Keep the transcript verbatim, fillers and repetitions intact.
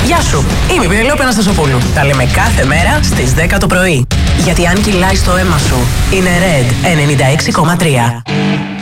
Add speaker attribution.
Speaker 1: Γεια σου, είμαι η Πενελόπη Αναστασοπούλου. Τα λέμε κάθε μέρα στις δέκα το πρωί. Γιατί αν κυλάει στο αίμα σου, είναι Red ενενήντα έξι κόμμα τρία.